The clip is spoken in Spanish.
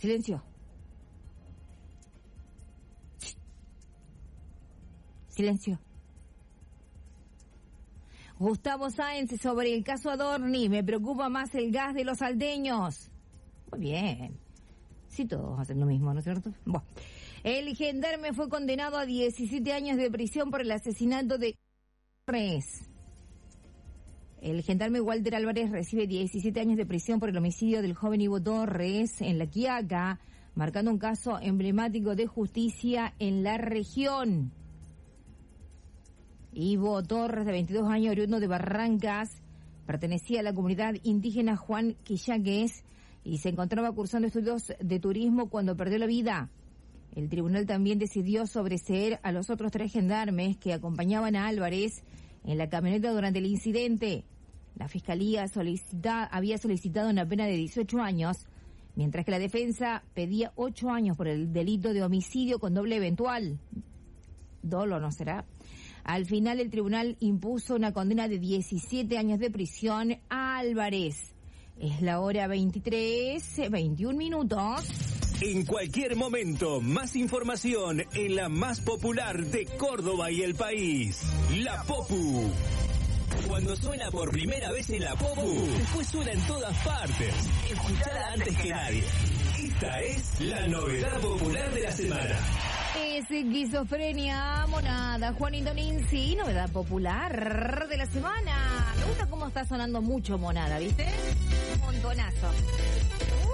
Silencio. Silencio. Gustavo Sáenz sobre el caso Adorni. Me preocupa más el gas de los salteños. Muy bien. Sí, todos hacen lo mismo, ¿no es cierto? Bueno. El gendarme fue condenado a 17 años de prisión por el asesinato de Torres. El gendarme Walter Álvarez recibe 17 años de prisión por el homicidio del joven Ivo Torres en La Quiaca, marcando un caso emblemático de justicia en la región. Ivo Torres, de 22 años, oriundo de Barrancas, pertenecía a la comunidad indígena Juan Quillaques y se encontraba cursando estudios de turismo cuando perdió la vida. El tribunal también decidió sobreseer a los otros 3 gendarmes que acompañaban a Álvarez en la camioneta durante el incidente. La fiscalía había solicitado una pena de 18 años, mientras que la defensa pedía 8 años por el delito de homicidio con doble eventual. Dolo, ¿no será? Al final, el tribunal impuso una condena de 17 años de prisión a Álvarez. Es la hora 21 minutos. En cualquier momento, más información en la más popular de Córdoba y el país. La Popu. Cuando suena por primera vez en La Popu, después suena en todas partes. Escuchada antes que nadie. Esta es la novedad popular de la semana. Es esquizofrenia, monada, Juanito Ninzi, novedad popular de la semana. Me gusta cómo está sonando mucho monada, ¿viste? Un montonazo.